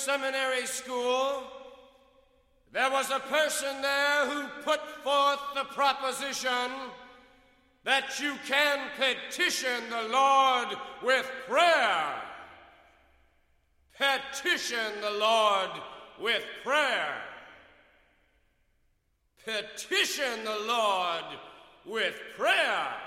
seminary school, there was a person there who put forth the proposition that you can petition the Lord with prayer. Petition the Lord with prayer. Petition the Lord with prayer.